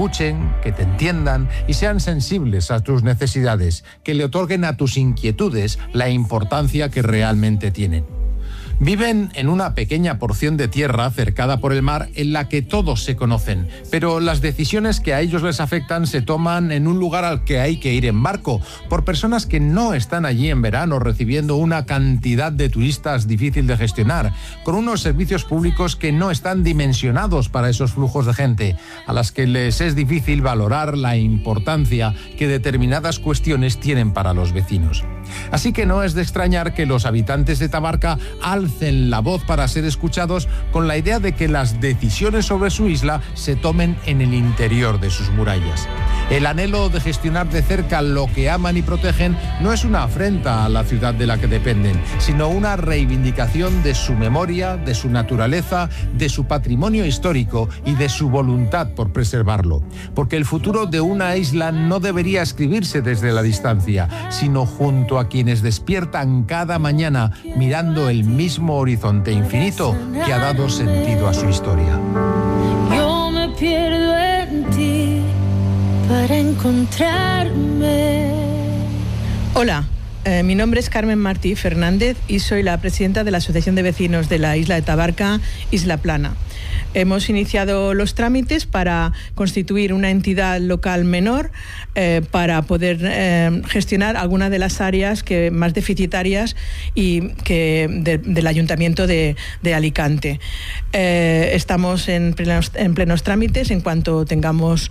escuchen, que te entiendan y sean sensibles a tus necesidades, que le otorguen a tus inquietudes la importancia que realmente tienen. Viven en una pequeña porción de tierra cercada por el mar en la que todos se conocen, pero las decisiones que a ellos les afectan se toman en un lugar al que hay que ir en barco, por personas que no están allí en verano recibiendo una cantidad de turistas difícil de gestionar, con unos servicios públicos que no están dimensionados para esos flujos de gente, a las que les es difícil valorar la importancia que determinadas cuestiones tienen para los vecinos. Así que no es de extrañar que los habitantes de Tabarca alcen la voz para ser escuchados con la idea de que las decisiones sobre su isla se tomen en el interior de sus murallas. El anhelo de gestionar de cerca lo que aman y protegen no es una afrenta a la ciudad de la que dependen, sino una reivindicación de su memoria, de su naturaleza, de su patrimonio histórico y de su voluntad por preservarlo. Porque el futuro de una isla no debería escribirse desde la distancia, sino junto a quienes despiertan cada mañana mirando el mismo horizonte infinito que ha dado sentido a su historia. Yo me pierdo en ti para encontrarme. Hola, mi nombre es Carmen Martí Fernández y soy la presidenta de la Asociación de Vecinos de la isla de Tabarca, Isla Plana. Hemos iniciado los trámites para constituir una entidad local menor para poder gestionar algunas de las áreas más deficitarias y del Ayuntamiento de Alicante. Estamos en plenos trámites. En cuanto tengamos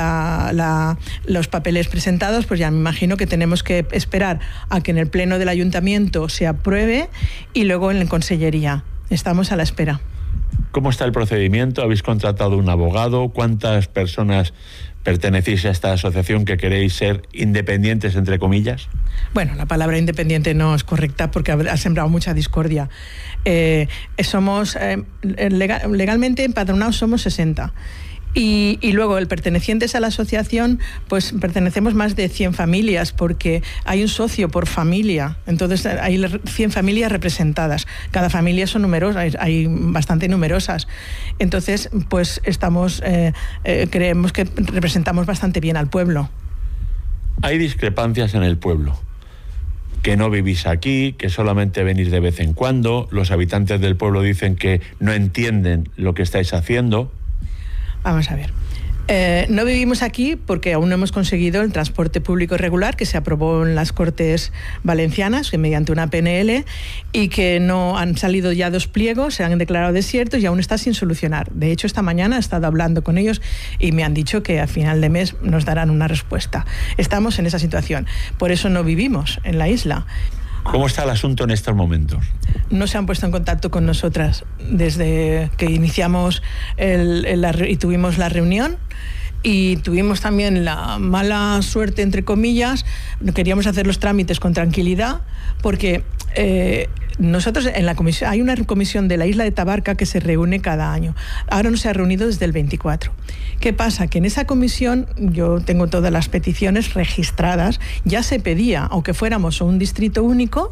los papeles presentados, pues ya me imagino que tenemos que esperar a que en el Pleno del Ayuntamiento se apruebe y luego en la Consellería. Estamos a la espera. ¿Cómo está el procedimiento? ¿Habéis contratado un abogado? ¿Cuántas personas pertenecéis a esta asociación que queréis ser independientes, entre comillas? Bueno, la palabra independiente no es correcta porque ha sembrado mucha discordia. Somos legalmente empadronados, somos 60. Y luego, pertenecientes a la asociación, pues pertenecemos más de 100 familias, porque hay un socio por familia. Entonces, hay 100 familias representadas. Cada familia son numerosas, hay bastante numerosas. Entonces, pues creemos que representamos bastante bien al pueblo. Hay discrepancias en el pueblo. Que no vivís aquí, que solamente venís de vez en cuando. Los habitantes del pueblo dicen que no entienden lo que estáis haciendo. Vamos a ver. No vivimos aquí porque aún no hemos conseguido el transporte público regular que se aprobó en las Cortes Valencianas, que mediante una PNL, y que no han salido ya 2 pliegos, se han declarado desiertos y aún está sin solucionar. De hecho, esta mañana he estado hablando con ellos y me han dicho que a final de mes nos darán una respuesta. Estamos en esa situación. Por eso no vivimos en la isla. ¿Cómo está el asunto en estos momentos? No se han puesto en contacto con nosotras desde que iniciamos y tuvimos la reunión, y tuvimos también la mala suerte, entre comillas. Queríamos hacer los trámites con tranquilidad porque nosotros en la comisión, hay una comisión de la isla de Tabarca que se reúne cada año. Ahora no se ha reunido desde el 24. ¿Qué pasa? Que en esa comisión, yo tengo todas las peticiones registradas, ya se pedía, aunque fuéramos un distrito único,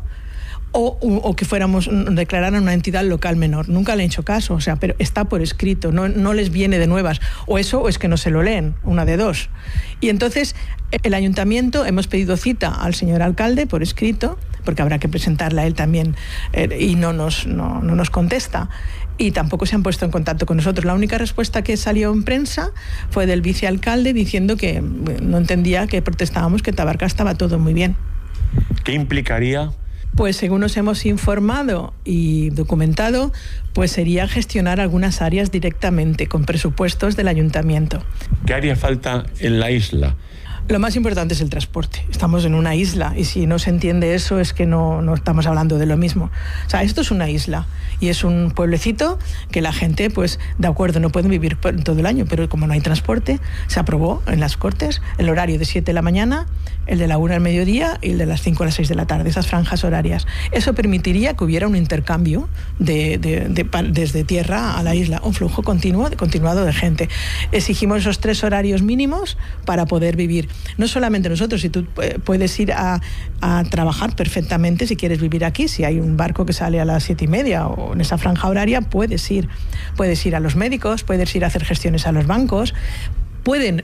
o que declararan una entidad local menor. Nunca le han hecho caso, pero está por escrito, no les viene de nuevas. O eso, o es que no se lo leen, una de dos. Y entonces, el ayuntamiento, hemos pedido cita al señor alcalde por escrito, porque habrá que presentarla a él también, y no nos contesta. Y tampoco se han puesto en contacto con nosotros. La única respuesta que salió en prensa fue del vicealcalde diciendo que no entendía, que protestábamos, que Tabarca estaba todo muy bien. ¿Qué implicaría? Pues según nos hemos informado y documentado, pues sería gestionar algunas áreas directamente con presupuestos del ayuntamiento. ¿Qué haría falta en la isla? Lo más importante es el transporte. Estamos en una isla y si no se entiende eso es que no estamos hablando de lo mismo. O sea, esto es una isla y es un pueblecito que la gente, pues, de acuerdo, no pueden vivir todo el año, pero como no hay transporte, se aprobó en las Cortes el horario de 7 de la mañana, el de la 1 al mediodía y el de las 5 a las 6 de la tarde, esas franjas horarias. Eso permitiría que hubiera un intercambio desde tierra a la isla, un flujo continuado de gente. Exigimos esos 3 horarios mínimos para poder vivir. No solamente nosotros, si tú puedes ir a trabajar perfectamente si quieres vivir aquí, si hay un barco que sale a las 7:30 o en esa franja horaria, puedes ir a los médicos, puedes ir a hacer gestiones a los bancos. Pueden